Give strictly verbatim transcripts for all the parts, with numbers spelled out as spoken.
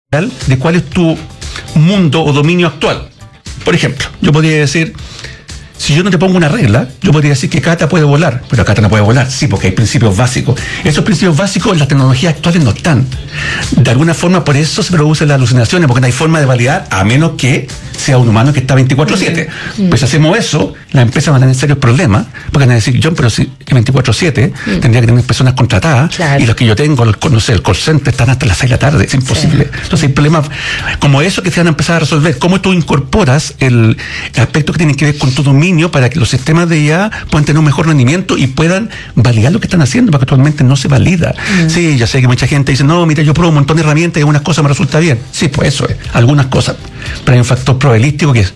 de cuál es tu mundo o dominio actual. Por ejemplo, yo podría decir, si yo no te pongo una regla, yo podría decir que Cata puede volar, pero Cata no puede volar, sí, porque hay principios básicos. Esos principios básicos en las tecnologías actuales no están. De alguna forma, por eso se producen las alucinaciones, porque no hay forma de validar, a menos que sea un humano que está veinticuatro siete. Mm. Pues si hacemos eso, las empresas van a tener serios problemas, porque van a decir, John, pero si veinticuatro siete mm. tendría que tener personas contratadas, claro. Y los que yo tengo, no sé, el call center, están hasta las seis de la tarde, es imposible. Sí. Entonces hay problemas como eso que se van a empezar a resolver. ¿Cómo tú incorporas el, el aspecto que tiene que ver con tu dominio para que los sistemas de I A puedan tener un mejor rendimiento y puedan validar lo que están haciendo, porque actualmente no se valida? Mm. Sí, ya sé que mucha gente dice, no, mira, yo pruebo un montón de herramientas y algunas cosas me resulta bien. Sí, pues eso es, algunas cosas. Pero hay un factor probabilístico que es...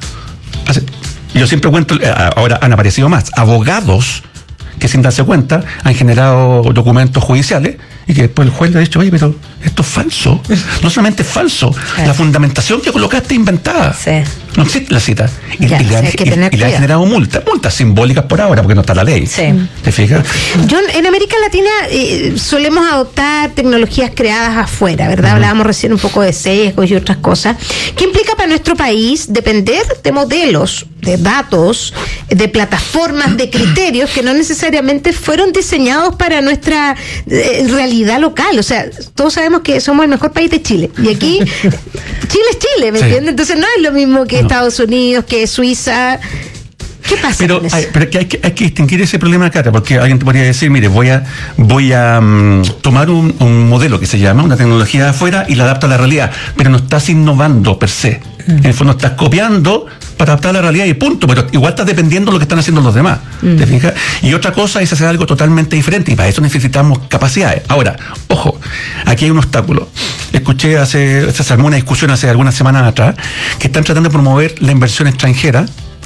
Yo siempre cuento, ahora han aparecido más, abogados que sin darse cuenta han generado documentos judiciales y que después el juez le ha dicho, oye, pero esto es falso. No solamente es falso, sí. La fundamentación que colocaste es inventada. Sí. No existe la cita. Y, ya, y, le, han, y, y le han generado multas, multas simbólicas por ahora, porque no está la ley. Sí. ¿Te fijas? John, en América Latina eh, solemos adoptar tecnologías creadas afuera, ¿verdad? Uh-huh. Hablábamos recién un poco de sesgos y otras cosas. ¿Qué implica para nuestro país depender de modelos, de datos, de plataformas, de criterios que no necesariamente fueron diseñados para nuestra eh, realidad local? O sea, todos sabemos que somos el mejor país de Chile. Y aquí, Chile es Chile, ¿me sí. entiendes? Entonces no es lo mismo que no. Estados Unidos, que Suiza. ¿Qué pasa pero, con eso? Hay, pero que hay, que hay que distinguir ese problema, Cata, porque alguien te podría decir, mire, voy a voy a um, tomar un, un modelo que se llama, una tecnología de afuera y la adapto a la realidad, pero no estás innovando per se. Mm. En el fondo estás copiando para adaptar a la realidad y punto, pero igual estás dependiendo de lo que están haciendo los demás. Mm. ¿Te fijas? Y otra cosa es hacer algo totalmente diferente y para eso necesitamos capacidades. Ahora, ojo, aquí hay un obstáculo. Escuché hace, se armó una discusión hace algunas semanas atrás que están tratando de promover la inversión extranjera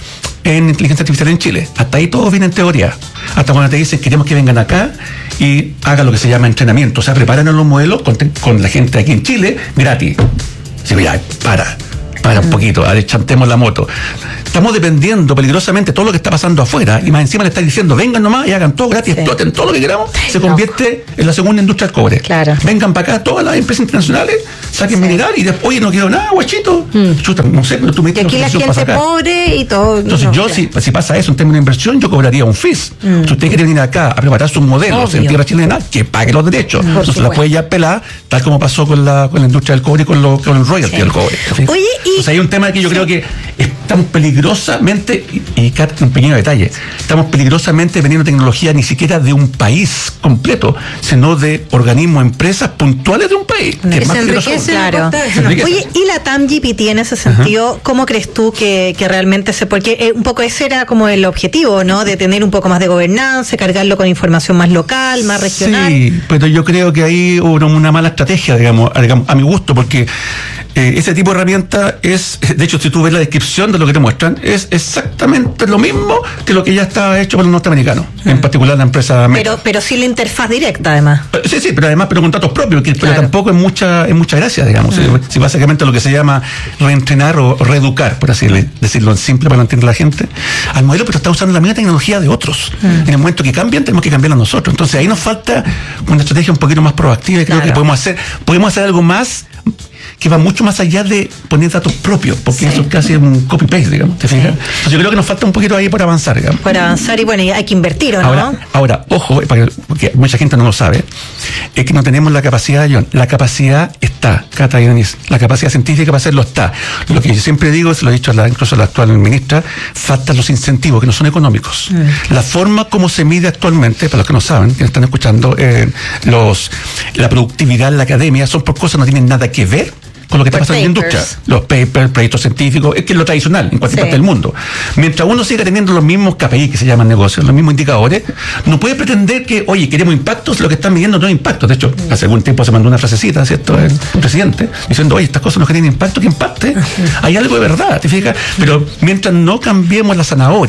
en inteligencia artificial en Chile. Hasta ahí todo viene en teoría. Hasta cuando te dicen queremos que vengan acá y hagan lo que se llama entrenamiento. O sea, preparan a los modelos con, con la gente aquí en Chile gratis. Sí, ya, para, para un poquito, chantemos la moto. Estamos dependiendo peligrosamente de todo lo que está pasando afuera y más encima le están diciendo vengan nomás y hagan todo gratis, sí. Exploten todo lo que queramos. Se convierte en la segunda industria del cobre. Claro. Vengan para acá todas las empresas internacionales, saquen sí. mineral y después, oye, no quiero nada, guachito. Mm. Chuta, no sé, pero tú me y aquí la gente pobre y todo. Entonces no, yo, si, si pasa eso en términos de inversión, yo cobraría un fees. Mm. Si usted quiere venir acá a preparar sus modelos Obvio. en tierra chilena, que pague los derechos. Mm. No se la puede ya pelar, tal como pasó con la, con la industria del cobre y con, lo, con el royalty sí. del cobre. Oye, y... Entonces hay un tema que yo sí. creo que estamos peligrosamente, y, y un pequeño detalle, estamos peligrosamente dependiendo de tecnología ni siquiera de un país completo, sino de organismos, empresas puntuales de un país. Que es más peligroso. Claro. Oye, y la TAM G P T en ese sentido, uh-huh. ¿cómo crees tú que, que realmente se...? Porque eh, un poco ese era como el objetivo, ¿no? De tener un poco más de gobernanza, cargarlo con información más local, más regional. Sí, pero yo creo que ahí hubo una mala estrategia, digamos, a, digamos, a mi gusto, porque eh, ese tipo de herramienta es, de hecho, si tú ves la descripción de lo que te muestran, es exactamente lo mismo que lo que ya estaba hecho por los norteamericanos, uh-huh. en particular la empresa Meta. Pero, pero sí la interfaz directa, además. Sí, sí, pero además, pero con datos propios, que, claro. pero tampoco es mucha, es mucha gracia, digamos. Uh-huh. Si, si básicamente lo que se llama reentrenar o reeducar, por así decirlo en simple para no entender la gente, al modelo, pero está usando la misma tecnología de otros. Uh-huh. En el momento que cambian, tenemos que cambiarla nosotros. Entonces ahí nos falta una estrategia un poquito más proactiva y creo claro. que podemos hacer, podemos hacer algo más que va mucho más allá de poner datos propios, porque sí. eso es casi un copy-paste, digamos, ¿te fijas? Sí. Entonces yo creo que nos falta un poquito ahí por avanzar, digamos. Por avanzar y bueno, y hay que invertir, ¿o no? Ahora, ahora ojo, porque mucha gente no lo sabe, es que no tenemos la capacidad, John, la capacidad está, Cata y Denise, la capacidad científica para hacerlo está. Lo que yo siempre digo, se lo he dicho a la, incluso a la actual ministra, faltan los incentivos, que no son económicos. Mm. La forma como se mide actualmente, para los que no saben, que están escuchando, eh, los la productividad en la academia son por cosas que no tienen nada que ver con lo que está pasando en la industria, los papers, proyectos científicos, es que es lo tradicional en cualquier sí. parte del mundo. Mientras uno siga teniendo los mismos K P I que se llaman negocios, los mismos indicadores, no puede pretender que, oye, queremos impactos, lo que están midiendo no es impacto. De hecho, mm. hace algún tiempo se mandó una frasecita, ¿cierto? El presidente, diciendo, oye, estas cosas no generan impacto, ¿qué impacte? Hay algo de verdad, ¿te fijas? Pero mientras no cambiemos la zanahoria,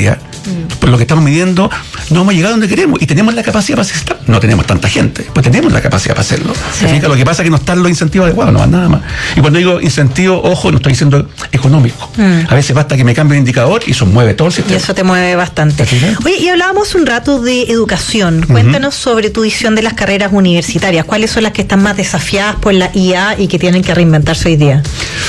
Por lo que estamos midiendo, no hemos llegado donde queremos y tenemos la capacidad para hacerlo. No tenemos tanta gente, pues tenemos la capacidad para hacerlo. Sí. Lo que pasa es que no están los incentivos adecuados, no van nada más. Y cuando digo incentivo, ojo, no estoy diciendo económico. Mm. A veces basta que me cambie el indicador y eso mueve todo el sistema. Y eso te mueve bastante. Oye, y hablábamos un rato de educación. Cuéntanos uh-huh. sobre tu visión de las carreras universitarias. ¿Cuáles son las que están más desafiadas por la I A y que tienen que reinventarse hoy día?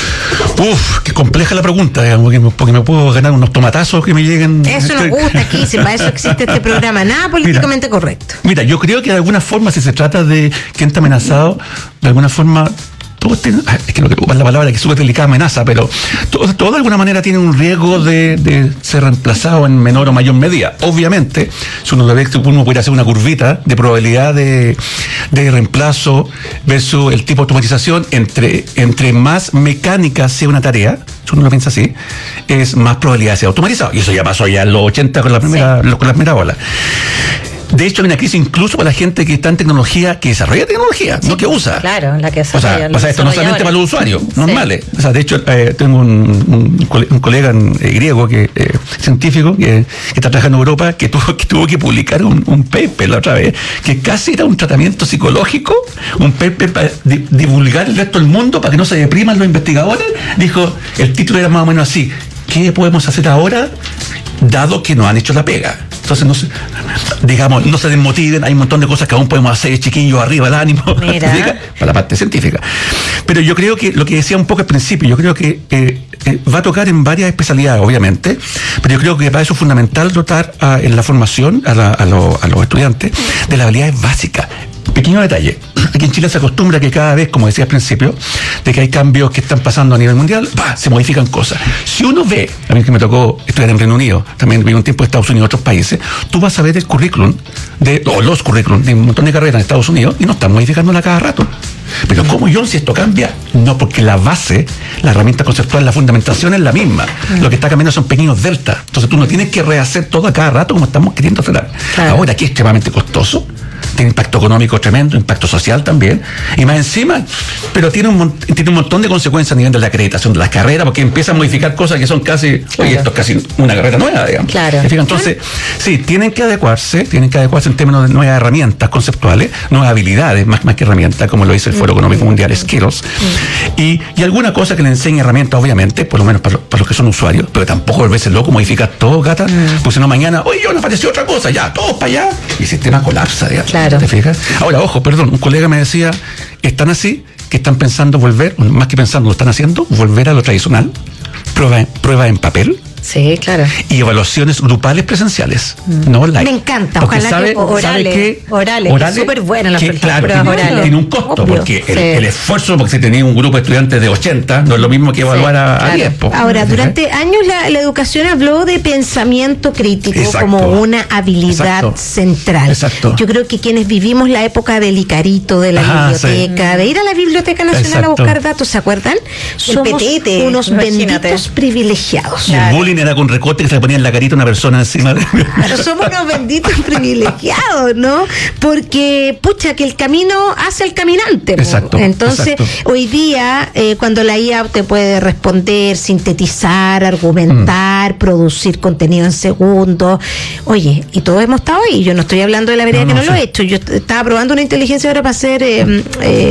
Uf, qué compleja la pregunta, digamos, porque me puedo ganar unos tomatazos que me lleguen. Eso nos gusta aquí, si para eso existe este programa, nada políticamente mira, correcto. Mira, yo creo que de alguna forma, si se trata de quien está amenazado, de alguna forma, todos tienen, es que no quiero ocupar la palabra que es súper delicada amenaza, pero todos todo de alguna manera tienen un riesgo de, de ser reemplazado en menor o mayor medida. Obviamente, si uno lo ve, uno puede hacer una curvita de probabilidad de, de reemplazo versus el tipo de automatización, entre, entre más mecánica sea una tarea, si uno lo piensa así, es más probabilidad de ser automatizado. Y eso ya pasó ya en los ochenta con la primera, sí. con la primera ola. De hecho, hay una crisis incluso para la gente que está en tecnología, que desarrolla tecnología, sí, no que usa. Claro, la que desarrolla. O sea, pasa esto no solamente para los usuarios sí. normales. O sea, de hecho, eh, tengo un, un, un colega eh, griego, que eh, científico, que, que está trabajando en Europa, que tuvo que, tuvo que publicar un, un paper la otra vez, que casi era un tratamiento psicológico, un paper para di, divulgar el resto del mundo, para que no se depriman los investigadores. Dijo, el título era más o menos así: ¿qué podemos hacer ahora, dado que nos han hecho la pega? Entonces, no se, digamos, no se desmotiven, hay un montón de cosas que aún podemos hacer, chiquillos, arriba el ánimo, para la parte científica. Pero yo creo que lo que decía un poco al principio, yo creo que eh, eh, va a tocar en varias especialidades, obviamente, pero yo creo que para eso es fundamental dotar a, en la formación a, la, a, lo, a los estudiantes de las habilidades básicas. Pequeño detalle, aquí en Chile se acostumbra que cada vez, como decía al principio, de que hay cambios que están pasando a nivel mundial, ¡bah!, se modifican cosas. Si uno ve, a mí que me tocó estudiar en Reino Unido, también viví un tiempo en Estados Unidos y otros países, tú vas a ver el currículum, de, o los currículum de un montón de carreras en Estados Unidos y no están modificándola cada rato. Pero ¿cómo, John, si esto cambia? No, porque la base, la herramienta conceptual, la fundamentación es la misma. Mm. Lo que está cambiando son pequeños deltas. Entonces tú no tienes que rehacer todo a cada rato como estamos queriendo hacer. Claro. Ahora, aquí es extremadamente costoso. Tiene impacto económico tremendo, impacto social también, y más encima, pero tiene un, tiene un montón de consecuencias a nivel de la acreditación de las carreras, porque empieza a modificar cosas que son casi, claro. oye, esto es casi una carrera nueva, digamos. Claro. Entonces, sí, tienen que adecuarse, tienen que adecuarse en términos de nuevas herramientas conceptuales, nuevas habilidades, más, más que herramientas, como lo dice el Foro mm. Económico Mundial, skills, mm. y, y alguna cosa que le enseñe herramientas, obviamente, por lo menos para, para los que son usuarios, pero tampoco volverse loco, modificar todo, gata, mm. pues si no mañana, oye, yo me apareció otra cosa, ya, todos para allá, y el sistema colapsa, digamos. Claro. ¿Te fijas? Ahora, ojo, perdón, un colega me decía, están así, que están pensando volver, más que pensando, lo están haciendo, volver a lo tradicional, prueba, prueba en papel. Sí, claro. Y evaluaciones grupales presenciales, mm. no online. Me encanta, porque ojalá sabe, que orales, que, orales, orales, súper buenas las pruebas claro, orales. Tiene, tiene un costo, obvio, porque sí. el, el esfuerzo, porque si tenía un grupo de estudiantes de ochenta, no es lo mismo que evaluar sí, a, a claro. diez. Po. Ahora, durante años la, la educación habló de pensamiento crítico Exacto. como una habilidad Exacto. central. Exacto. Yo creo que quienes vivimos la época del Icarito, de la Ajá, biblioteca, sí. de ir a la Biblioteca Nacional Exacto. a buscar datos, ¿se acuerdan? Somos petete, unos imagínate. benditos privilegiados. Y el bullying era con recorte que se le ponía en la carita una persona encima de... Pero somos unos benditos privilegiados, ¿no? Porque, pucha, que el camino hace el caminante. Exacto. Entonces, exacto. hoy día, eh, cuando la I A te puede responder, sintetizar, argumentar, mm. producir contenido en segundos, oye, y todos hemos estado ahí. Yo no estoy hablando de la vereda no, que no, no lo he hecho. Yo estaba probando una inteligencia ahora para hacer eh, eh,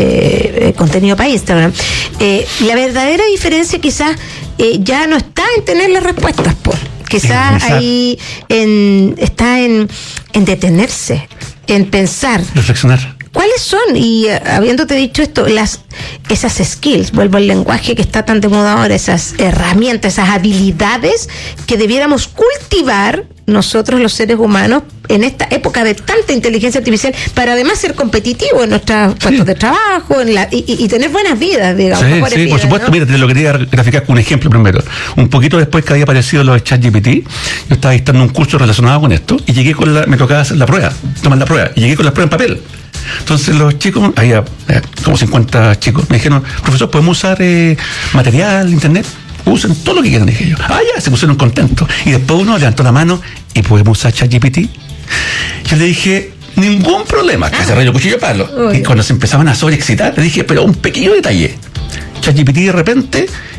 eh, contenido para Instagram. Eh, la verdadera diferencia quizás eh, ya no está en tener las respuestas, por quizás ahí en, está en, en detenerse, en pensar. Reflexionar. ¿Cuáles son? Y uh, habiéndote dicho esto, las esas skills, vuelvo al lenguaje que está tan de moda ahora, esas herramientas, esas habilidades que debiéramos cultivar nosotros los seres humanos en esta época de tanta inteligencia artificial para además ser competitivos en nuestros sí. puestos de trabajo en la, y, y tener buenas vidas, digamos. Sí, sí vidas, por supuesto. ¿No? Mira, te lo quería graficar con un ejemplo primero. Un poquito después que había aparecido lo de ChatGPT, yo estaba dictando un curso relacionado con esto y llegué con la, me tocaba hacer la prueba, tomar la prueba, y llegué con la prueba en papel. Entonces los chicos, había eh, como cincuenta chicos, me dijeron, profesor, ¿podemos usar eh, material, internet? Usen todo lo que quieran, dije yo. Ah, ya, se pusieron contentos. Y después uno levantó la mano y podemos usar ChatGPT. Yo le dije, ningún problema, que se rayó cuchillo palo. Uy. Y cuando se empezaban a sobreexcitar, le dije, pero un pequeño detalle. ChatGPT de repente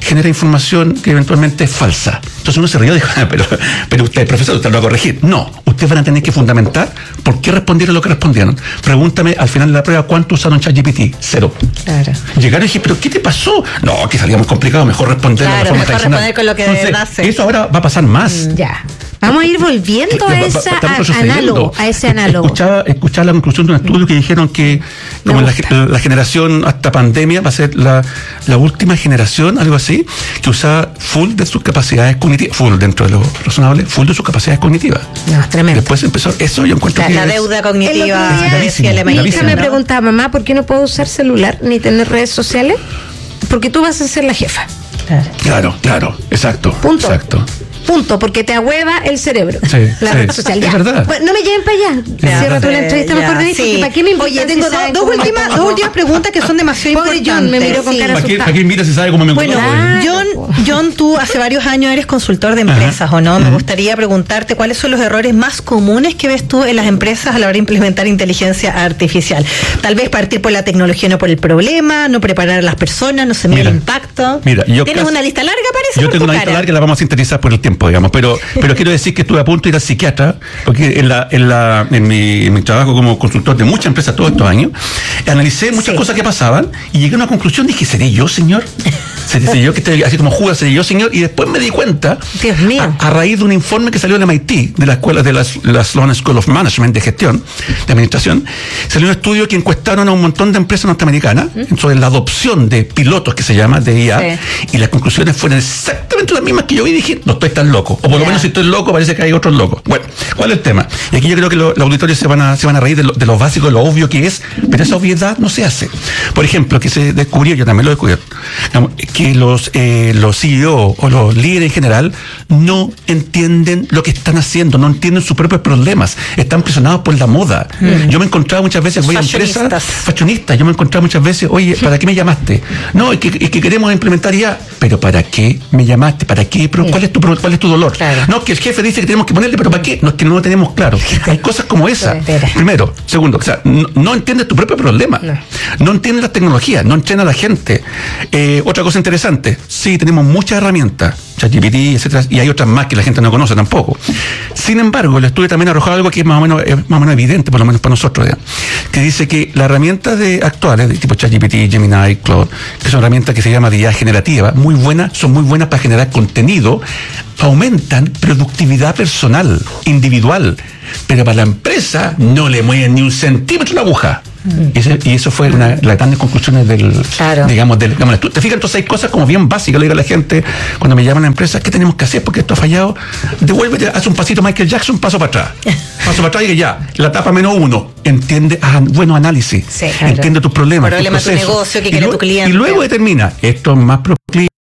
genera información que eventualmente es falsa. Entonces uno se rió y dijo, pero, pero usted, profesor, usted lo va a corregir. No, ustedes van a tener que fundamentar por qué respondieron lo que respondieron. Pregúntame al final de la prueba cuánto usaron ChatGPT. Cero. Claro. Llegaron y dije, ¿pero qué te pasó? No, que salía muy complicado, mejor responder claro, de la forma mejor tradicional. Responder con lo que Entonces, de verdad sé. Eso ahora va a pasar más. Ya. Vamos a ir volviendo a, esa, a, análogo, a ese análogo. Escuchaba, escuchaba la conclusión de un estudio que dijeron que como la, la generación hasta pandemia va a ser la, la última generación, algo así, que usaba full de sus capacidades cognitivas, full dentro de lo razonable, full de sus capacidades cognitivas. No, es tremendo. Después empezó, eso yo encuentro la, que la es, deuda cognitiva. Mi hija me preguntaba, mamá, ¿por qué no puedo usar celular ni tener redes sociales? Porque tú vas a ser la jefa. Claro, claro, claro, exacto. Punto. Exacto. Punto, porque te ahueva el cerebro. Sí, la sí. red social. Ya. Es verdad. Bueno, no me lleven para allá. Cierra tú la entrevista ya, mejor de mí, sí. porque ¿para qué me invitan? Oye, tengo si dos, saben dos, cómo últimas, me dos últimas preguntas que son demasiado Pobre importantes. John, me miró con Sí. cara ¿Para qué, asustada. ¿Para qué invita si sabe cómo me Bueno, encuentro? John, John, tú hace varios años eres consultor de empresas, Ajá. ¿o no? Me uh-huh. gustaría preguntarte cuáles son los errores más comunes que ves tú en las empresas a la hora de implementar inteligencia artificial. Tal vez partir por la tecnología, no por el problema, no preparar a las personas, no se mide el impacto. Mira, yo ¿Tienes casi, una lista larga, parece? Yo tengo una lista larga, la vamos a sintetizar por el tiempo, digamos, pero, pero quiero decir que estuve a punto de ir al psiquiatra, porque en la, en la, en mi, en mi trabajo como consultor de muchas empresas todos estos años, analicé muchas sí. cosas que pasaban y llegué a una conclusión, dije, ¿seré yo, señor? ¿Seré yo que estoy así como Judas, seré yo, señor? Y después me di cuenta, Dios mío. A, a raíz de un informe que salió de M I T, de la escuela de la, la Sloan School of Management, de gestión, de administración, salió un estudio que encuestaron a un montón de empresas norteamericanas ¿Mm? sobre la adopción de pilotos, que se llama, de I A, sí. y las conclusiones fueron exactamente las mismas que yo vi y dije, no estoy tan loco. O por yeah. lo menos si estoy loco, parece que hay otros locos. Bueno, ¿cuál es el tema? Y aquí yo creo que lo, los auditorios se van a, se van a reír de lo, de lo básico, de lo obvio que es, pero esa obviedad no se hace. Por ejemplo, que se descubrió, yo también lo descubrí, que los, eh, los C E O o los líderes en general no entienden lo que están haciendo, no entienden sus propios problemas, están presionados por la moda. Mm. Yo me he encontrado muchas veces, voy a empresas fashionistas, yo me he encontrado muchas veces, oye, ¿para qué me llamaste? No, es que, es que queremos implementar I A, pero ¿para qué me llamaste? ¿Para qué? ¿Pero cuál es tu, cuál es tu dolor? Claro. No, que el jefe dice que tenemos que ponerle, pero ¿para qué? No, es que no lo tenemos claro. Hay cosas como esa. Primero. Segundo, o sea, no, no entiendes tu propio problema. No, no entiendes las tecnologías, no entrena a la gente. Eh, otra cosa interesante, sí, tenemos muchas herramientas, ChatGPT, etcétera, y hay otras más que la gente no conoce tampoco. Sin embargo, el estudio también arrojó algo que es más o menos, es más o menos evidente, por lo menos para nosotros, ¿ya? Que dice que las herramientas de, actuales, de tipo ChatGPT, Gemini, Claude, que son herramientas que se llaman de I A generativa, muy buenas, son muy buenas para generar contenido, aumentan productividad personal, individual, pero para la empresa no le mueven ni un centímetro la aguja. Mm. Y, ese, y eso fue una de las grandes conclusiones del, claro. digamos, del, digamos, te fijas, entonces hay cosas como bien básicas, le digo a la gente, cuando me llaman a la empresa, ¿qué tenemos que hacer? Porque esto ha fallado, devuélvete, haz un pasito Michael Jackson, paso para atrás. Paso para atrás y que ya, la etapa menos uno, entiende, ah, bueno, análisis, sí, claro. entiende tus problemas, problema tus de tu negocio, que quiere tu cliente. Y luego determina, esto es más proclive